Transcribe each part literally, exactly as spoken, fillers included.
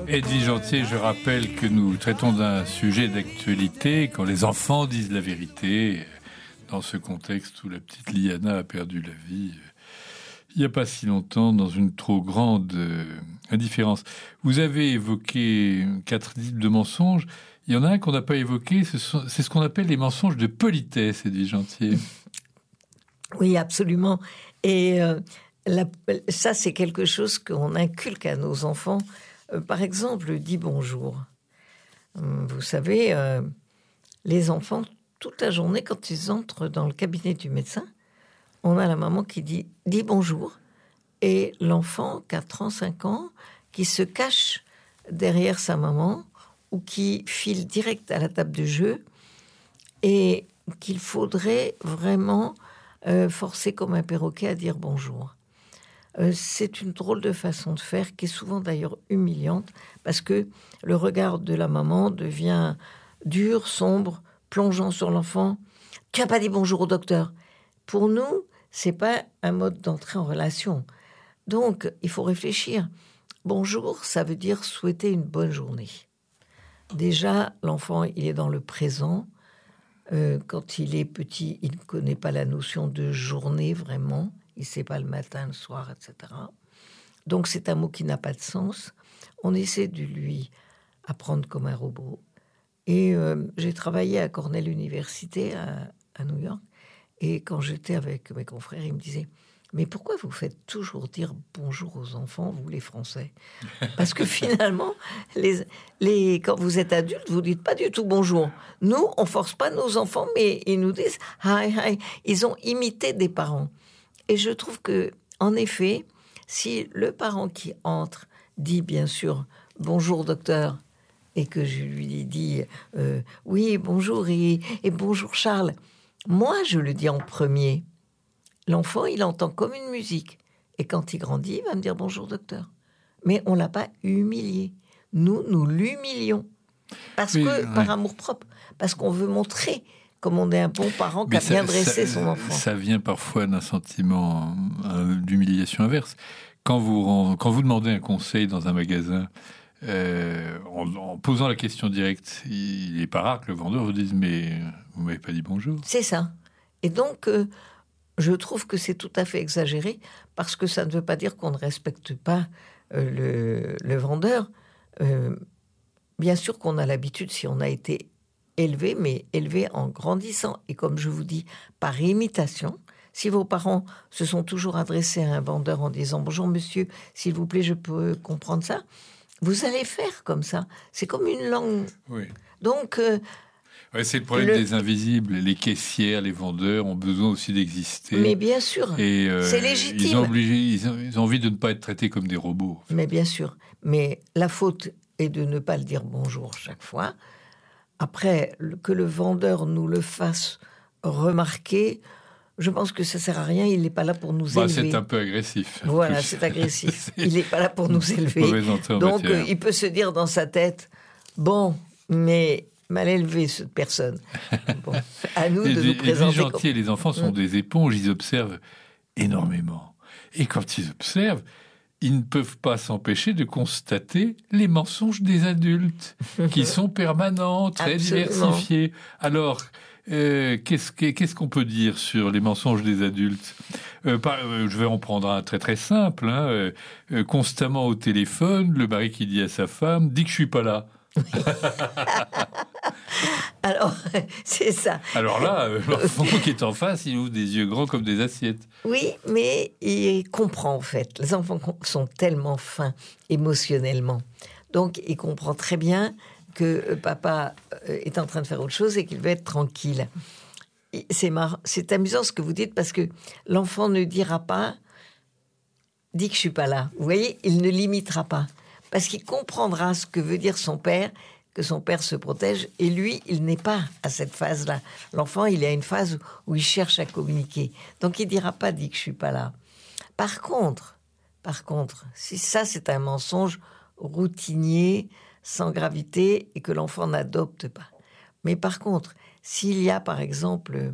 Edwige Antier, je rappelle que nous traitons d'un sujet d'actualité quand les enfants disent la vérité. Dans ce contexte où la petite Liana a perdu la vie il n'y a pas si longtemps dans une trop grande indifférence. Vous avez évoqué quatre types de mensonges. Il y en a un qu'on n'a pas évoqué, ce sont, c'est ce qu'on appelle les mensonges de politesse, Edwige Antier. Oui, absolument. Et euh, la, ça, c'est quelque chose qu'on inculque à nos enfants. Euh, par exemple, dis bonjour. Vous savez, euh, les enfants, toute la journée, quand ils entrent dans le cabinet du médecin, on a la maman qui dit « dis bonjour » et l'enfant, quatre ans, cinq ans, qui se cache derrière sa maman ou qui file direct à la table de jeu et qu'il faudrait vraiment euh, forcer comme un perroquet à dire bonjour. Euh, c'est une drôle de façon de faire qui est souvent d'ailleurs humiliante parce que le regard de la maman devient dur, sombre, plongeant sur l'enfant. « Tu n'as pas dit bonjour au docteur ?» Pour nous, c'est pas un mode d'entrée en relation. Donc, il faut réfléchir. Bonjour, ça veut dire souhaiter une bonne journée. Déjà, l'enfant, il est dans le présent. Euh, quand il est petit, il ne connaît pas la notion de journée, vraiment. Il ne sait pas le matin, le soir, et cetera. Donc, c'est un mot qui n'a pas de sens. On essaie de lui apprendre comme un robot. Et euh, j'ai travaillé à Cornell Université, à, à New York. Et quand j'étais avec mes confrères, ils me disaient « Mais pourquoi vous faites toujours dire bonjour aux enfants, vous les Français ?» Parce que finalement, les, les, quand vous êtes adulte, vous dites pas du tout bonjour. Nous, on force pas nos enfants, mais ils nous disent « Hi, hi ». Ils ont imité des parents. Et je trouve que, en effet, si le parent qui entre dit bien sûr « Bonjour docteur », et que je lui dis euh, « Oui, bonjour et, et bonjour Charles », moi, je le dis en premier. L'enfant, il entend comme une musique. Et quand il grandit, il va me dire « Bonjour, docteur ». Mais on ne l'a pas humilié. Nous, nous l'humilions. Parce oui, que, ouais. Par amour-propre. Parce qu'on veut montrer comme on est un bon parent qui a bien dressé son enfant. Ça vient parfois d'un sentiment euh, d'humiliation inverse. Quand vous, quand vous demandez un conseil dans un magasin, Euh, en, en posant la question directe, il n'est pas rare que le vendeur vous dise « Mais vous ne m'avez pas dit bonjour ». C'est ça. Et donc, euh, je trouve que c'est tout à fait exagéré parce que ça ne veut pas dire qu'on ne respecte pas euh, le, le vendeur. Euh, bien sûr qu'on a l'habitude, si on a été élevé, mais élevé en grandissant. Et comme je vous dis, par imitation. Si vos parents se sont toujours adressés à un vendeur en disant « Bonjour monsieur, s'il vous plaît, je peux comprendre ça ?» Vous allez faire comme ça. C'est comme une langue. Oui. Donc, euh, ouais, c'est le problème le... des invisibles. Les caissières, les vendeurs ont besoin aussi d'exister. Mais bien sûr, et, euh, c'est légitime. Ils ont, obligé, ils, ont, ils ont envie de ne pas être traités comme des robots. En fait. Mais bien sûr. Mais la faute est de ne pas le dire bonjour chaque fois. Après, que le vendeur nous le fasse remarquer... Je pense que ça sert à rien. Il n'est pas là pour nous bah, élever. C'est un peu agressif. Voilà, c'est agressif. Il n'est pas là pour nous élever. Donc, euh, il peut se dire dans sa tête, bon, mais mal élevé cette personne. Bon, à nous et de des, nous présenter. Les gentils, comme... les enfants sont mmh. des éponges. Ils observent énormément. Et quand ils observent, ils ne peuvent pas s'empêcher de constater les mensonges des adultes, qui sont permanents, très Absolument. diversifiés. Alors. Euh, qu'est-ce, qu'est-ce qu'on peut dire sur les mensonges des adultes ? euh, par, euh, Je vais en prendre un très très simple. Hein, euh, euh, constamment au téléphone, le mari qui dit à sa femme « Dis que je suis pas là ». Alors, c'est ça. Alors là, euh, l'enfant qui est en face, il ouvre des yeux grands comme des assiettes. Oui, mais il comprend en fait. Les enfants sont tellement fins émotionnellement. Donc, il comprend très bien que papa est en train de faire autre chose et qu'il veut être tranquille. C'est marrant, c'est amusant ce que vous dites parce que l'enfant ne dira pas « dis que je suis pas là ». Vous voyez, il ne l'imitera pas parce qu'il comprendra ce que veut dire son père, que son père se protège et lui, il n'est pas à cette phase-là. L'enfant, il est à une phase où il cherche à communiquer. Donc, il dira pas « dis que je suis pas là ». Par contre, par contre, si ça, c'est un mensonge routinier, sans gravité et que l'enfant n'adopte pas. Mais par contre, s'il y a par exemple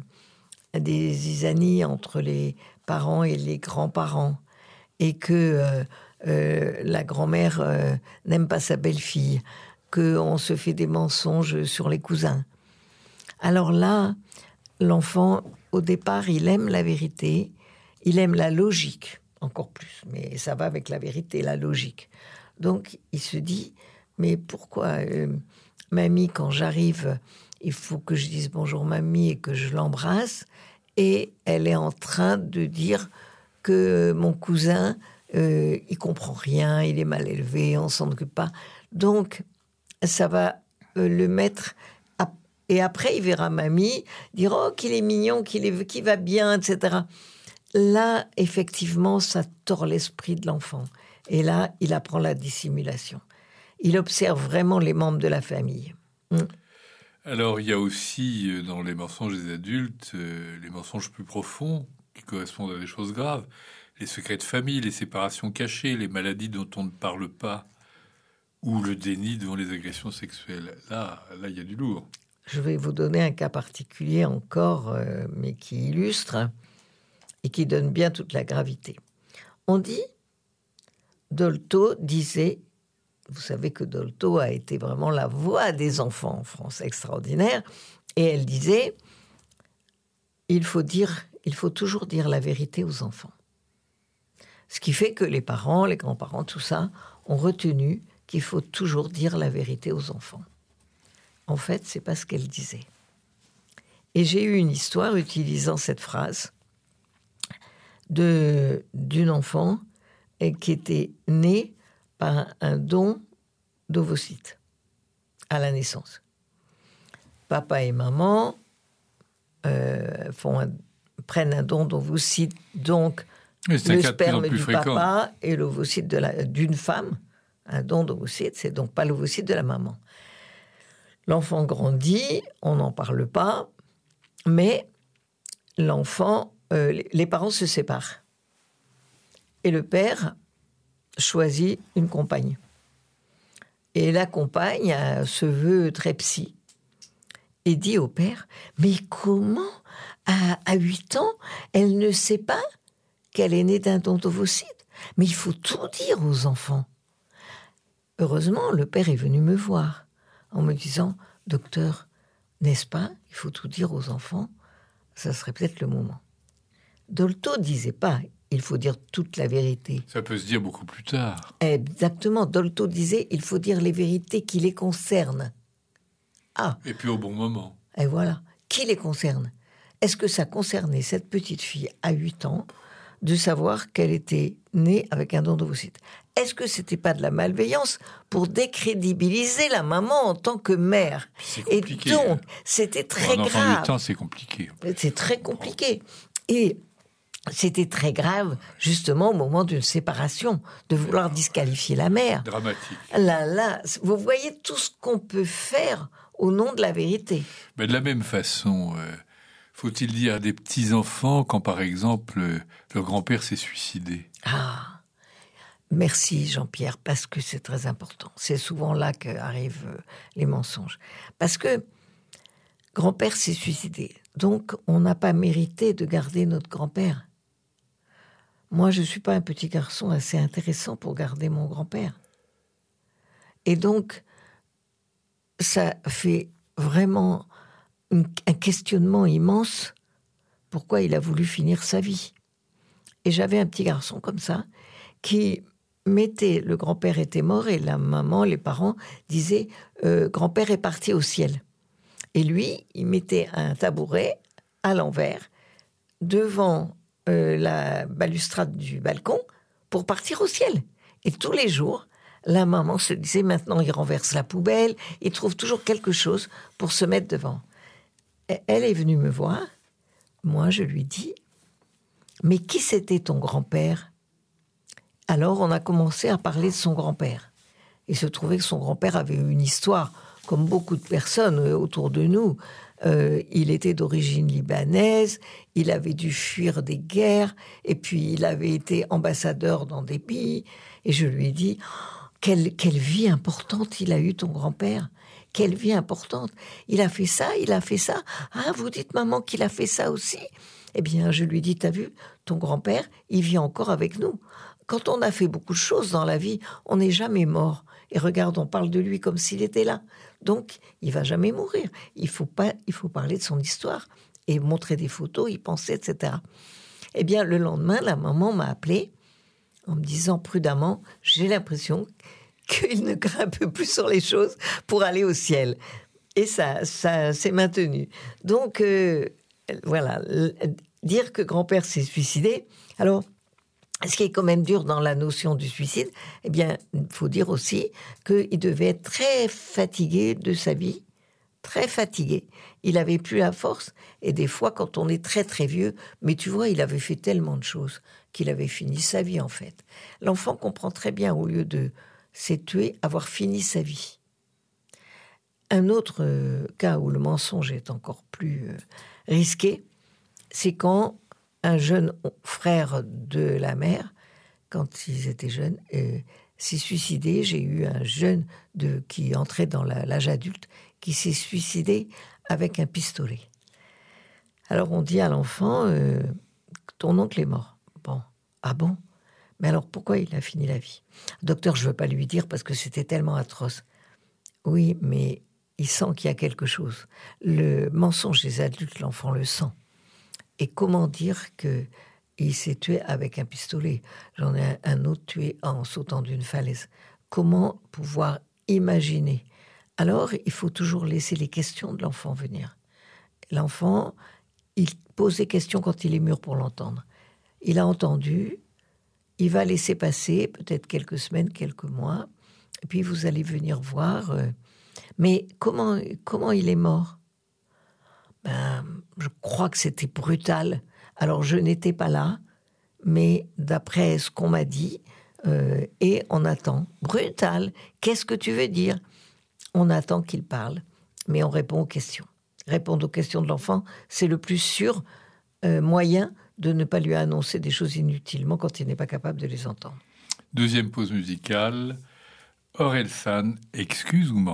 des zizanies entre les parents et les grands-parents et que euh, euh, la grand-mère euh, n'aime pas sa belle-fille, qu'on se fait des mensonges sur les cousins. Alors là, l'enfant, au départ, il aime la vérité, il aime la logique, encore plus, mais ça va avec la vérité, la logique. Donc, il se dit, mais pourquoi, euh, mamie, quand j'arrive, il faut que je dise bonjour mamie et que je l'embrasse, et elle est en train de dire que mon cousin, euh, il comprend rien, il est mal élevé, on s'en occupe pas. Donc, ça va euh, le mettre... À... Et après, il verra mamie dire « Oh, qu'il est mignon, qu'il est... qu'il va bien, et cetera » Là, effectivement, ça tord l'esprit de l'enfant. Et là, il apprend la dissimulation. Il observe vraiment les membres de la famille. Mmh. Alors, il y a aussi, dans les mensonges des adultes, euh, les mensonges plus profonds, qui correspondent à des choses graves. Les secrets de famille, les séparations cachées, les maladies dont on ne parle pas, ou le déni devant les agressions sexuelles. Là, là, il y a du lourd. Je vais vous donner un cas particulier encore, euh, mais qui illustre et qui donne bien toute la gravité. On dit, Dolto disait, vous savez que Dolto a été vraiment la voix des enfants en France, extraordinaire, et elle disait, il faut dire, il faut toujours dire la vérité aux enfants. Ce qui fait que les parents, les grands-parents, tout ça, ont retenu qu'il faut toujours dire la vérité aux enfants. En fait, c'est pas ce qu'elle disait. Et j'ai eu une histoire utilisant cette phrase de, d'une enfant qui était née par un don d'ovocytes à la naissance. Papa et maman euh, font un, prennent un don d'ovocytes, donc le sperme du fréquent. Papa et l'ovocyte de la, d'une femme. Un don d'ovocytes, c'est donc pas l'ovocyte de la maman. L'enfant grandit, on n'en parle pas, mais l'enfant, euh, les parents se séparent. Et le père choisit une compagne. Et la compagne se veut très psy et dit au père, mais comment, à, à huit ans, elle ne sait pas qu'elle est née d'un don d'ovocytes? Mais il faut tout dire aux enfants. Heureusement, le père est venu me voir en me disant, docteur, n'est-ce pas, il faut tout dire aux enfants, ça serait peut-être le moment. Dolto disait pas, il faut dire toute la vérité. Ça peut se dire beaucoup plus tard. Exactement, Dolto disait, il faut dire les vérités qui les concernent. Ah. Et puis au bon moment. Et voilà, qui les concerne? Est-ce que ça concernait cette petite fille à huit ans de savoir qu'elle était née avec un don d'ovocytes? Est-ce que c'était pas de la malveillance pour décrédibiliser la maman en tant que mère? C'est compliqué. Et donc, c'était très grave. Pour un enfant de huit ans, c'est compliqué. C'est très compliqué. Et c'était très grave, justement, au moment d'une séparation, de vouloir disqualifier la mère. Dramatique. Là, là, vous voyez tout ce qu'on peut faire au nom de la vérité. Mais de la même façon, euh, faut-il dire à des petits-enfants quand, par exemple, euh, leur grand-père s'est suicidé? Ah, merci Jean-Pierre, parce que c'est très important. C'est souvent là qu'arrivent euh, les mensonges. Parce que grand-père s'est suicidé, donc on n'a pas mérité de garder notre grand-père. Moi, je ne suis pas un petit garçon assez intéressant pour garder mon grand-père. Et donc, ça fait vraiment une, un questionnement immense pourquoi il a voulu finir sa vie. Et j'avais un petit garçon comme ça qui mettait, le grand-père était mort et la maman, les parents disaient euh, « grand-père est parti au ciel ». Et lui, il mettait un tabouret à l'envers devant euh, la balustrade du balcon pour partir au ciel. Et tous les jours, la maman se disait, maintenant il renverse la poubelle, il trouve toujours quelque chose pour se mettre devant. Et elle est venue me voir, moi je lui dis, mais qui c'était ton grand-père? Alors on a commencé à parler de son grand-père. Il se trouvait que son grand-père avait une histoire, comme beaucoup de personnes autour de nous. Euh, il était d'origine libanaise, il avait dû fuir des guerres, et puis il avait été ambassadeur dans des pays. Et je lui ai dit, oh, quelle, quelle vie importante il a eu ton grand-père, quelle vie importante. Il a fait ça, il a fait ça. Ah, vous dites maman qu'il a fait ça aussi? Eh bien, je lui ai dit, t'as vu, ton grand-père, il vit encore avec nous. Quand on a fait beaucoup de choses dans la vie, on n'est jamais mort. Et regarde, on parle de lui comme s'il était là. Donc, il va jamais mourir. Il faut pas, il faut parler de son histoire et montrer des photos, y penser, et cetera. Eh bien, le lendemain, la maman m'a appelé en me disant prudemment, j'ai l'impression qu'il ne grimpe plus sur les choses pour aller au ciel. Et ça, ça s'est maintenu. Donc, euh, voilà, dire que grand-père s'est suicidé. Alors, ce qui est quand même dur dans la notion du suicide, eh bien, il faut dire aussi qu'il devait être très fatigué de sa vie, très fatigué. Il avait plus la force. Et des fois, quand on est très, très vieux, mais tu vois, il avait fait tellement de choses qu'il avait fini sa vie, en fait. L'enfant comprend très bien, au lieu de s'est tué, avoir fini sa vie. Un autre euh, cas où le mensonge est encore plus euh, risqué, c'est quand un jeune frère de la mère, quand ils étaient jeunes, euh, s'est suicidé. J'ai eu un jeune de, qui entrait dans la, l'âge adulte, qui s'est suicidé avec un pistolet. Alors on dit à l'enfant, euh, ton oncle est mort. Bon, ah bon ? Mais alors pourquoi il a fini la vie ? Docteur, je ne veux pas lui dire parce que c'était tellement atroce. Oui, mais il sent qu'il y a quelque chose. Le mensonge des adultes, l'enfant le sent. Et comment dire qu'il s'est tué avec un pistolet ? J'en ai un autre tué en sautant d'une falaise. Comment pouvoir imaginer ? Alors, il faut toujours laisser les questions de l'enfant venir. L'enfant, il pose des questions quand il est mûr pour l'entendre. Il a entendu, il va laisser passer peut-être quelques semaines, quelques mois, et puis vous allez venir voir... Euh, Mais comment, comment il est mort ? Ben, je crois que c'était brutal. Alors, je n'étais pas là, mais d'après ce qu'on m'a dit, euh, et on attend. Brutal, qu'est-ce que tu veux dire ? On attend qu'il parle, mais on répond aux questions. Répondre aux questions de l'enfant, c'est le plus sûr euh, moyen de ne pas lui annoncer des choses inutilement quand il n'est pas capable de les entendre. Deuxième pause musicale. Orelsan, excuse ou mensonge ?